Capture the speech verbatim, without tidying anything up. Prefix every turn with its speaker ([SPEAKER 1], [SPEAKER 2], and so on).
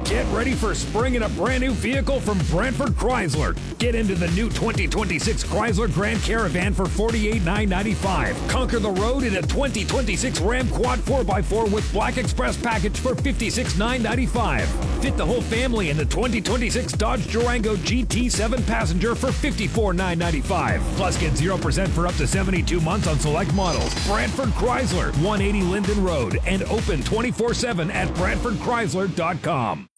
[SPEAKER 1] Get ready for spring in a brand new vehicle from Brantford Chrysler. Get into the new twenty twenty-six Chrysler Grand Caravan for forty-eight thousand nine hundred ninety-five dollars. Conquer the road in a twenty twenty-six Ram Quad four by four with Black Express package for fifty-six thousand nine hundred ninety-five dollars. Fit the whole family in the twenty twenty-six Dodge Durango G T seven Passenger for fifty-four thousand nine hundred ninety-five dollars. Plus, get zero percent for up to seventy-two months on select models. Brantford Chrysler, one eighty Linden Road, and open twenty-four seven at Brantford Chrysler dot com.